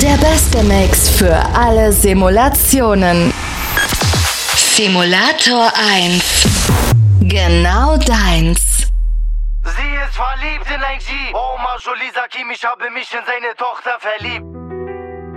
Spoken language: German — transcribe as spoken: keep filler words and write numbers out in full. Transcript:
Der beste Mix für alle Simulationen. Simulator eins. Genau deins. Sie ist verliebt in ein G. Oma Jolie sagt ihm, ich habe mich in seine Tochter verliebt.